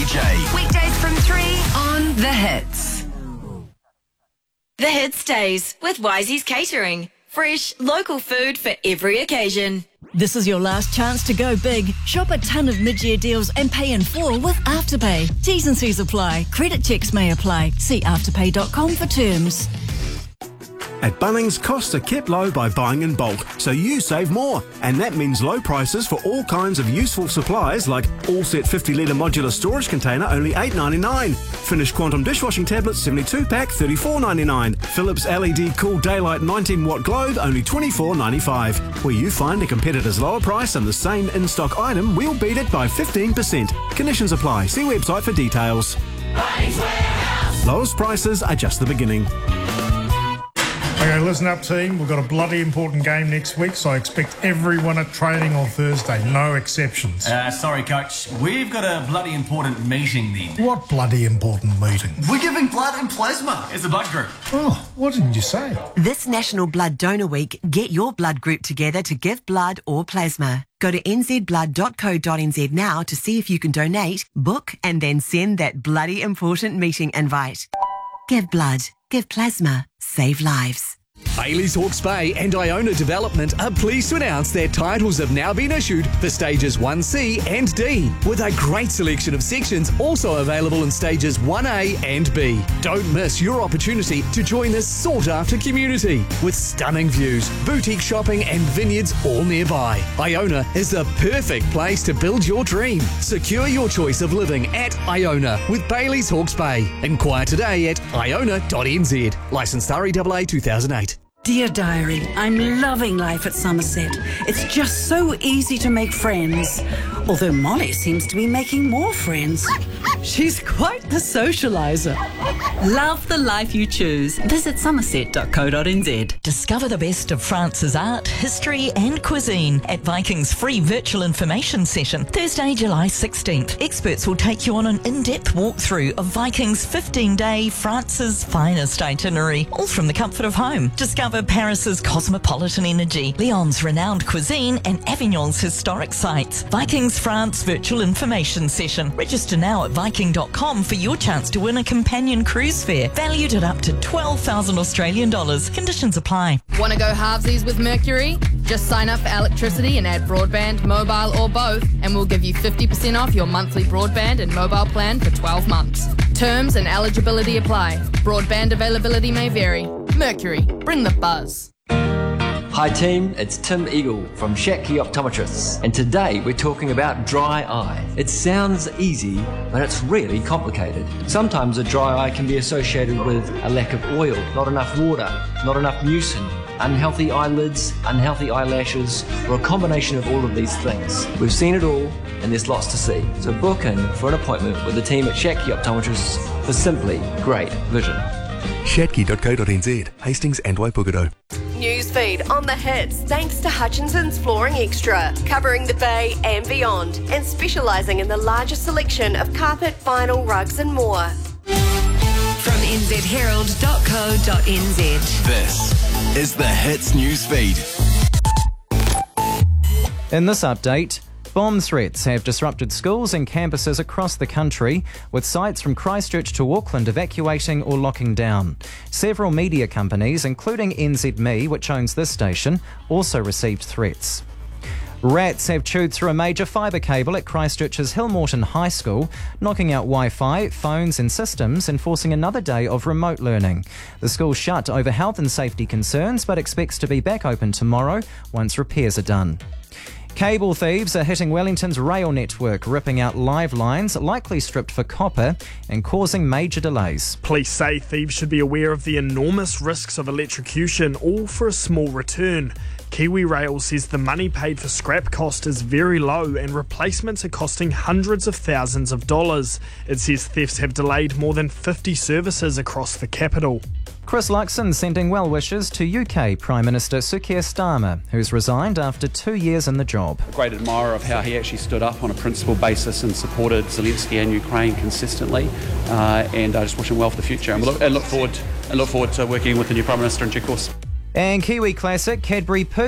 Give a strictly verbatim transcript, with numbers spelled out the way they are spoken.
J. Weekdays from three on The Hits. The Hits Days with Wisey's Catering. Fresh, local food for every occasion. This is your last chance to go big. Shop a ton of mid-year deals and pay in full with Afterpay. T's and C's apply. Credit checks may apply. See afterpay dot com for terms. At Bunnings, costs are kept low by buying in bulk, so you save more. And that means low prices for all kinds of useful supplies like all set fifty litre modular storage container, only eight dollars ninety-nine. Finish Quantum dishwashing tablets, seventy-two pack, thirty-four dollars ninety-nine. Philips L E D Cool Daylight nineteen watt globe, only twenty-four dollars ninety-five. Where you find a competitor's lower price and the same in-stock item, we'll beat it by fifteen percent. Conditions apply. See website for details. Bunnings Warehouse. Lowest prices are just the beginning. Okay, listen up, team. We've got a bloody important game next week, so I expect everyone at training on Thursday. No exceptions. Uh, sorry, Coach. We've got a bloody important meeting then. What bloody important meeting? We're giving blood and plasma as a blood group. Oh, what didn't you say? This National Blood Donor Week, get your blood group together to give blood or plasma. Go to n z blood dot co dot n z now to see if you can donate, book, and then send that bloody important meeting invite. Give blood, give plasma, save lives. Bailey's Hawke's Bay and Iona Development are pleased to announce their titles have now been issued for stages one C and D, with a great selection of sections also available in stages one A and B. Don't miss your opportunity to join this sought-after community with stunning views, boutique shopping and vineyards all nearby. Iona is the perfect place to build your dream. Secure your choice of living at Iona with Bailey's Hawke's Bay. Inquire today at iona dot n z. Licensed R E A A two thousand eight. Dear Diary, I'm loving life at Somerset. It's just so easy to make friends. Although Molly seems to be making more friends. She's quite the socialiser. Love the life you choose. Visit somerset dot co dot n z. Discover the best of France's art, history and cuisine at Viking's free virtual information session, Thursday, July sixteenth. Experts will take you on an in-depth walkthrough of Viking's fifteen-day France's finest itinerary, all from the comfort of home. Discover Paris's cosmopolitan energy, Lyon's renowned cuisine and Avignon's historic sites. Viking's France virtual information session. Register now at viking dot com for your chance to win a companion cruise fare valued at up to twelve thousand Australian dollars. Conditions apply. Want to go halvesies with Mercury? Just sign up for electricity and add broadband, mobile or both, and we'll give you fifty percent off your monthly broadband and mobile plan for twelve months. Terms and eligibility apply. Broadband availability may vary. Mercury, bring the buzz. Hi team, it's Tim Eagle from Shatki Optometrists, and today we're talking about dry eye. It sounds easy, but it's really complicated. Sometimes a dry eye can be associated with a lack of oil, not enough water, not enough mucin, unhealthy eyelids, unhealthy eyelashes, or a combination of all of these things. We've seen it all, and there's lots to see. So book in for an appointment with the team at Shatki Optometrists for simply great vision. shatki dot co dot n z, Hastings and Waipuketo. Newsfeed on The Hits, thanks to Hutchinson's Flooring Extra, covering the Bay and beyond, and specialising in the largest selection of carpet, vinyl, rugs and more. From n z herald dot co dot n z. This is The Hits Newsfeed. In this update, bomb threats have disrupted schools and campuses across the country, with sites from Christchurch to Auckland evacuating or locking down. Several media companies, including N Z M E, which owns this station, also received threats. Rats have chewed through a major fibre cable at Christchurch's Hillmorton High School, knocking out Wi-Fi, phones and systems and forcing another day of remote learning. The school shut over health and safety concerns, but expects to be back open tomorrow once repairs are done. Cable thieves are hitting Wellington's rail network, ripping out live lines, likely stripped for copper, and causing major delays. Police say thieves should be aware of the enormous risks of electrocution, all for a small return. Kiwi Rail says the money paid for scrap cost is very low and replacements are costing hundreds of thousands of dollars. It says thefts have delayed more than fifty services across the capital. Chris Luxon sending well wishes to U K Prime Minister Sir Keir Starmer, who's resigned after two years in the job. A great admirer of how he actually stood up on a principled basis and supported Zelensky and Ukraine consistently, uh, and I just wish him well for the future. And look, and look forward, and look forward to working with the new Prime Minister in due course. And Kiwi classic Cadbury Pig